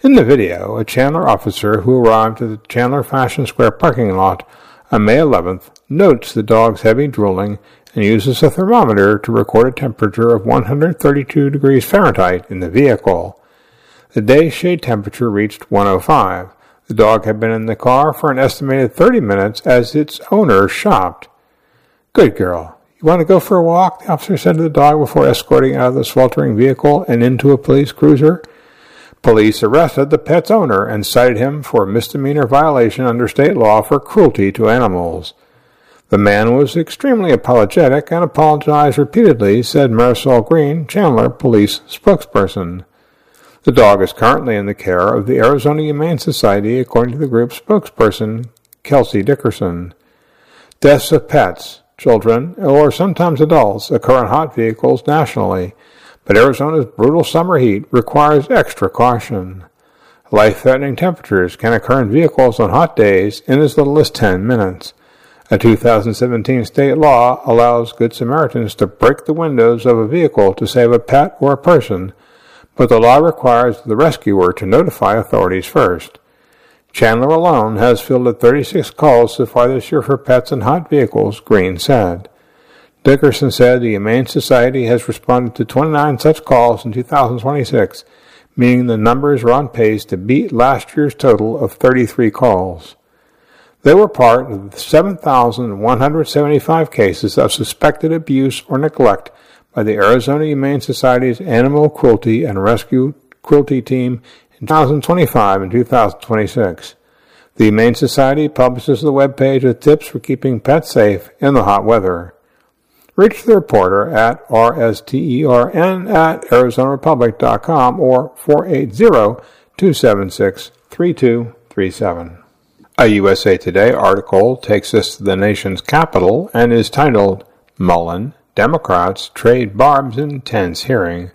In the video, a Chandler officer who arrived at the Chandler Fashion Square parking lot on May 11th notes the dog's heavy drooling and uses a thermometer to record a temperature of 132 degrees Fahrenheit in the vehicle. The day's shade temperature reached 105. The dog had been in the car for an estimated 30 minutes as its owner shopped. "Good girl. You want to go for a walk?" the officer said to the dog before escorting out of the sweltering vehicle and into a police cruiser. Police arrested the pet's owner and cited him for a misdemeanor violation under state law for cruelty to animals. The man was extremely apologetic and apologized repeatedly, said Marisol Green, Chandler police spokesperson. The dog is currently in the care of the Arizona Humane Society, according to the group's spokesperson, Kelsey Dickerson. Deaths of pets, children, or sometimes adults occur in hot vehicles nationally, but Arizona's brutal summer heat requires extra caution. Life-threatening temperatures can occur in vehicles on hot days in as little as 10 minutes. A 2017 state law allows Good Samaritans to break the windows of a vehicle to save a pet or a person, but the law requires the rescuer to notify authorities first. Chandler alone has fielded 36 calls so far this year for pets in hot vehicles, Green said. Dickerson said the Humane Society has responded to 29 such calls in 2026, meaning the numbers are on pace to beat last year's total of 33 calls. They were part of the 7,175 cases of suspected abuse or neglect by the Arizona Humane Society's Animal Cruelty and Rescue Cruelty Team in 2025 and 2026. The Humane Society publishes the webpage with tips for keeping pets safe in the hot weather. Reach the reporter at rstern@arizonarepublic.com or 480-276-3237. A USA Today article takes us to the nation's capital and is titled, Mullen, Democrats Trade Barbs in Tense Hearing.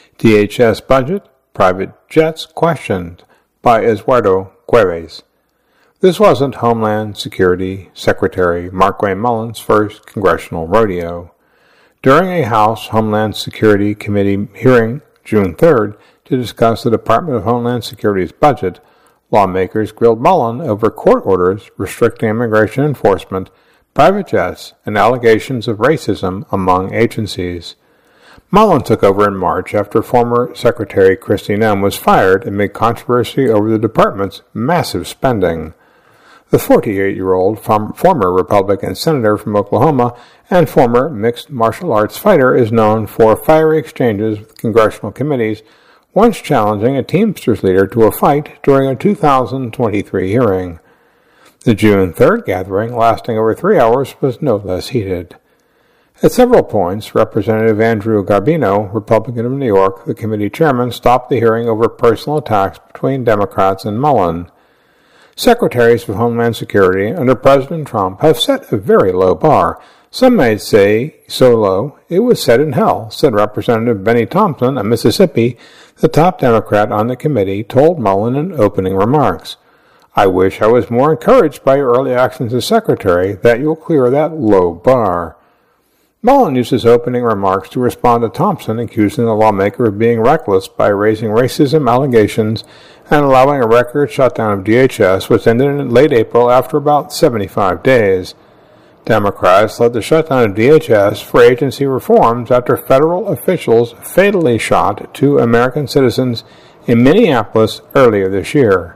DHS Budget, Private Jets Questioned, by Eduardo Cuevas. This wasn't Homeland Security Secretary Markwayne Mullen's first congressional rodeo. During a House Homeland Security Committee hearing June 3rd to discuss the Department of Homeland Security's budget, lawmakers grilled Mullen over court orders restricting immigration enforcement, private jets, and allegations of racism among agencies. Mullen took over in March after former Secretary Kristi Noem was fired amid controversy over the department's massive spending. The 48-year-old former Republican senator from Oklahoma and former mixed martial arts fighter is known for fiery exchanges with congressional committees, once challenging a Teamsters leader to a fight during a 2023 hearing. The June 3rd gathering, lasting over 3 hours, was no less heated. At several points, Representative Andrew Garbino, Republican of New York, the committee chairman, stopped the hearing over personal attacks between Democrats and Mullen. Secretaries of Homeland Security under President Trump have set a very low bar. Some might say so low it was set in hell, said Representative Benny Thompson of Mississippi, the top Democrat on the committee, told Mullen in opening remarks. "I wish I was more encouraged by your early actions as Secretary that you'll clear that low bar." Mullen used his opening remarks to respond to Thompson, accusing the lawmaker of being reckless by raising racism allegations and allowing a record shutdown of DHS, which ended in late April after about 75 days. Democrats led the shutdown of DHS for agency reforms after federal officials fatally shot 2 American citizens in Minneapolis earlier this year.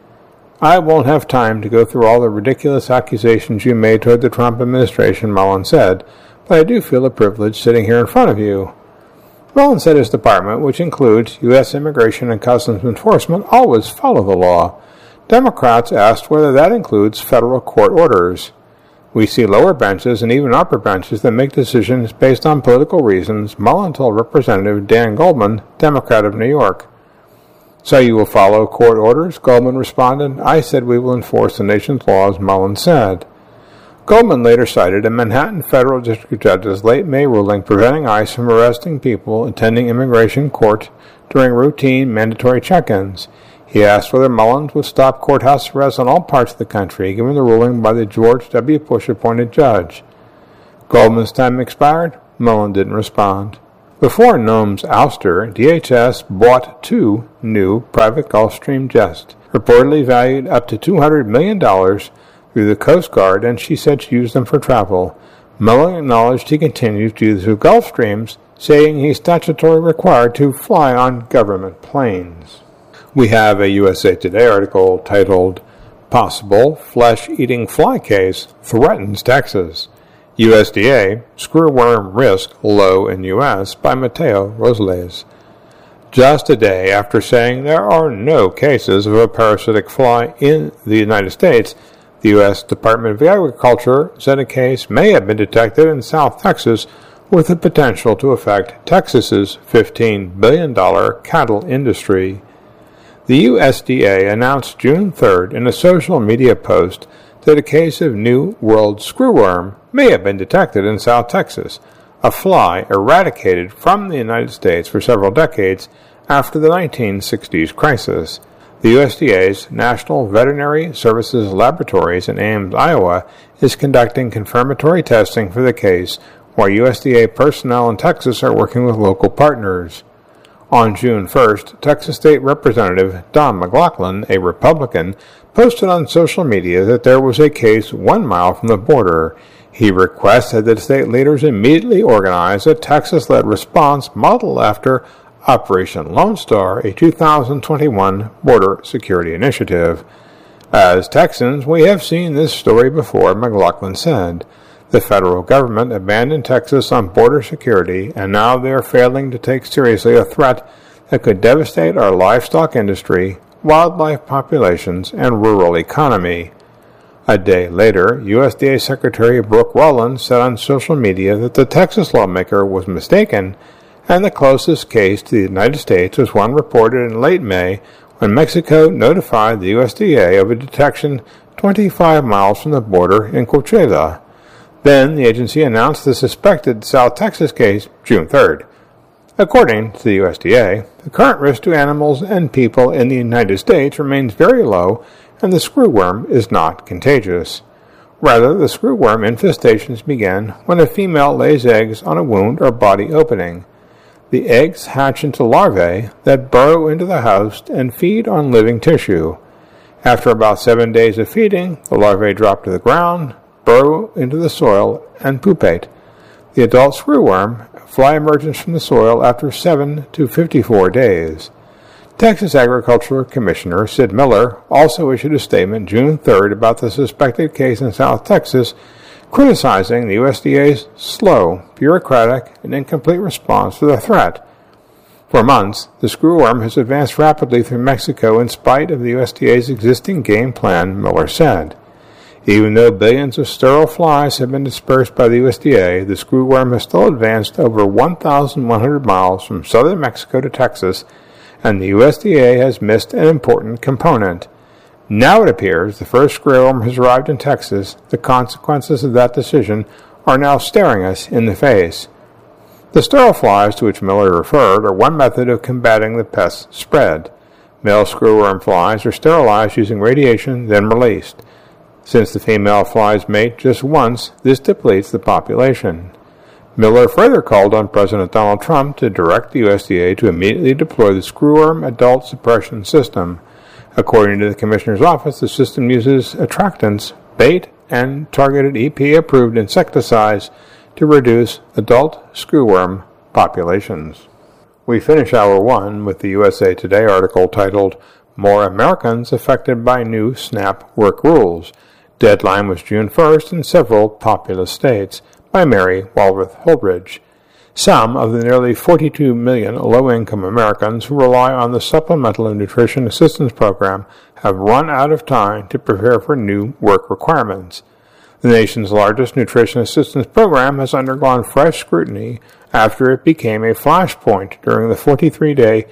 "I won't have time to go through all the ridiculous accusations you made toward the Trump administration," Mullen said, "but I do feel a privilege sitting here in front of you." Mullen said his department, which includes U.S. Immigration and Customs Enforcement, always follow the law. Democrats asked whether that includes federal court orders. "We see lower benches and even upper benches that make decisions based on political reasons," Mullen told Representative Dan Goldman, Democrat of New York. "So you will follow court orders?" Goldman responded. "I said we will enforce the nation's laws," Mullen said. Goldman later cited a Manhattan federal district judge's late May ruling preventing ICE from arresting people attending immigration court during routine mandatory check-ins. He asked whether Mullen would stop courthouse arrests in all parts of the country, given the ruling by the George W. Bush-appointed judge. Goldman's time expired. Mullen didn't respond. Before Noam's ouster, DHS bought 2 new private Gulfstream jets, reportedly valued up to $200 million through the Coast Guard, and she said she used them for travel. Miller acknowledged he continues to use the Gulfstreams, saying he's statutorily required to fly on government planes. We have a USA Today article titled, Possible Flesh-Eating Fly Case Threatens Texas. USDA, Screwworm Risk Low in U.S. by Mateo Rosales. Just a day after saying there are no cases of a parasitic fly in the United States, the U.S. Department of Agriculture said a case may have been detected in South Texas with the potential to affect Texas's $15 billion cattle industry. The USDA announced June 3rd in a social media post that a case of New World screwworm may have been detected in South Texas, a fly eradicated from the United States for several decades after the 1960s crisis. The USDA's National Veterinary Services Laboratories in Ames, Iowa, is conducting confirmatory testing for the case, while USDA personnel in Texas are working with local partners. On June 1st, Texas State Representative Don McLaughlin, a Republican, posted on social media that there was a case 1 mile from the border. He requested that state leaders immediately organize a Texas-led response modeled after Operation Lone Star, a 2021 border security initiative. As Texans, we have seen this story before, McLaughlin said. The federal government abandoned Texas on border security, and now they are failing to take seriously a threat that could devastate our livestock industry, wildlife populations, and rural economy. A day later, USDA Secretary Brooke Rollins said on social media that the Texas lawmaker was mistaken, and the closest case to the United States was one reported in late May when Mexico notified the USDA of a detection 25 miles from the border in Coachella. Then the agency announced the suspected South Texas case June 3rd. According to the USDA, the current risk to animals and people in the United States remains very low, and the screwworm is not contagious. Rather, the screwworm infestations begin when a female lays eggs on a wound or body opening. The eggs hatch into larvae that burrow into the host and feed on living tissue. After about 7 days of feeding, the larvae drop to the ground, burrow into the soil, and pupate. The adult screwworm fly emerges from the soil after 7 to 54 days. Texas Agriculture Commissioner Sid Miller also issued a statement June 3rd about the suspected case in South Texas, criticizing the USDA's slow, bureaucratic, and incomplete response to the threat. For months, the screwworm has advanced rapidly through Mexico in spite of the USDA's existing game plan, Miller said. Even though billions of sterile flies have been dispersed by the USDA, the screwworm has still advanced over 1,100 miles from southern Mexico to Texas, and the USDA has missed an important component. Now it appears the first screwworm has arrived in Texas. The consequences of that decision are now staring us in the face. The sterile flies to which Miller referred are one method of combating the pest's spread. Male screwworm flies are sterilized using radiation, then released. Since the female flies mate just once, this depletes the population. Miller further called on President Donald Trump to direct the USDA to immediately deploy the screwworm adult suppression system. According to the Commissioner's office, the system uses attractants, bait, and targeted EPA-approved insecticides to reduce adult screwworm populations. We finish Hour 1 with the USA Today article titled, More Americans Affected by New SNAP Work Rules. Deadline was June 1st in several populous states, by Mary Walworth Holdridge. Some of the nearly 42 million low-income Americans who rely on the Supplemental and Nutrition Assistance Program have run out of time to prepare for new work requirements. The nation's largest nutrition assistance program has undergone fresh scrutiny after it became a flashpoint during the 43-day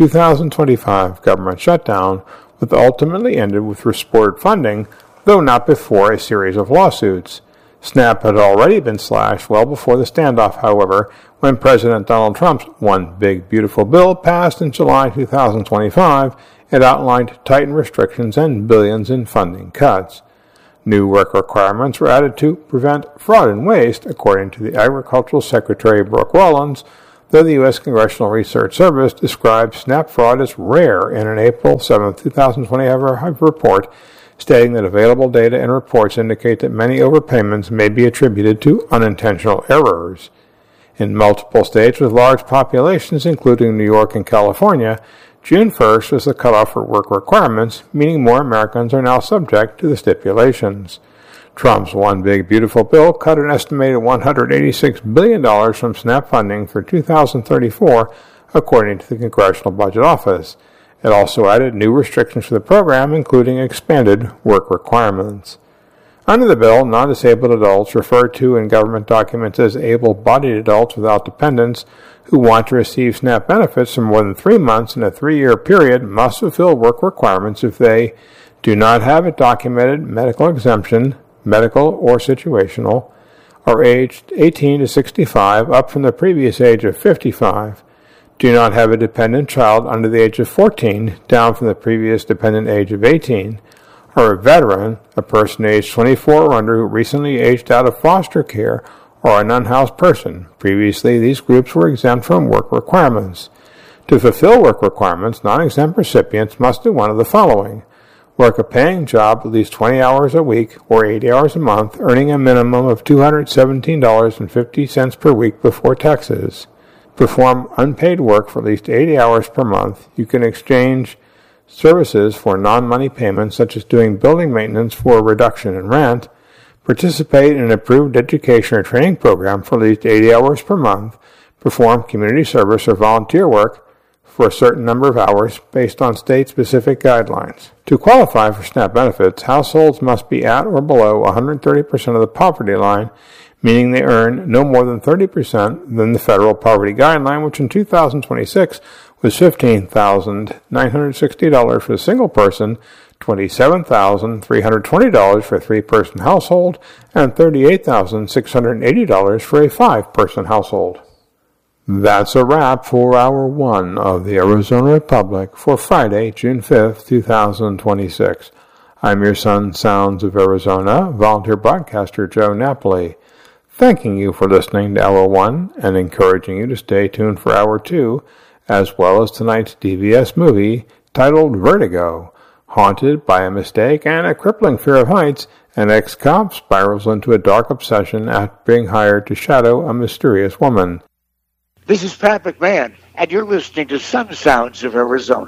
2025 government shutdown, which ultimately ended with restored funding, though not before a series of lawsuits. SNAP had already been slashed well before the standoff, however, when President Donald Trump's One Big Beautiful Bill passed in July 2025. It outlined tightened restrictions and billions in funding cuts. New work requirements were added to prevent fraud and waste, according to the Agricultural Secretary Brooke Rollins. though the U.S. Congressional Research Service described SNAP fraud as rare in an April 7, 2020 report, stating that available data and reports indicate that many overpayments may be attributed to unintentional errors. In multiple states with large populations, including New York and California, June 1st was the cutoff for work requirements, meaning more Americans are now subject to the stipulations. Trump's One Big Beautiful Bill cut an estimated $186 billion from SNAP funding for 2034, according to the Congressional Budget Office. It also added new restrictions for the program, including expanded work requirements. Under the bill, non-disabled adults, referred to in government documents as able-bodied adults without dependents, who want to receive SNAP benefits for more than 3 months in a 3-year period must fulfill work requirements if they do not have a documented medical exemption, medical or situational, are aged 18 to 65, up from the previous age of 55, do not have a dependent child under the age of 14, down from the previous dependent age of 18, are a veteran, a person aged 24 or under who recently aged out of foster care, or an unhoused person. Previously, these groups were exempt from work requirements. To fulfill work requirements, non-exempt recipients must do one of the following: work a paying job at least 20 hours a week or 80 hours a month, earning a minimum of $217.50 per week before taxes. Perform unpaid work for at least 80 hours per month. You can exchange services for non-money payments, such as doing building maintenance for a reduction in rent. Participate in an approved education or training program for at least 80 hours per month. Perform community service or volunteer work for a certain number of hours based on state-specific guidelines. To qualify for SNAP benefits, households must be at or below 130% of the poverty line, meaning they earn no more than 30% than the federal poverty guideline, which in 2026 was $15,960 for a single person, $27,320 for a 3-person household, and $38,680 for a 5-person household. That's a wrap for Hour 1 of the Arizona Republic for Friday, June 5th, 2026. I'm your son, Sounds of Arizona, volunteer broadcaster Joe Napoli, thanking you for listening to Hour 1 and encouraging you to stay tuned for Hour 2, as well as tonight's DVS movie titled Vertigo. Haunted by a mistake and a crippling fear of heights, an ex-cop spirals into a dark obsession after being hired to shadow a mysterious woman. This is Pat McMahon, and you're listening to Some Sounds of Arizona.